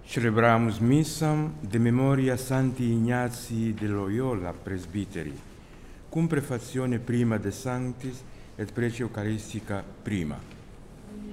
Celebramus missam de memoria Sancti Ignazii de Loyola presbiteri, cum prefazione prima de Sanctis et prece Eucharistica prima.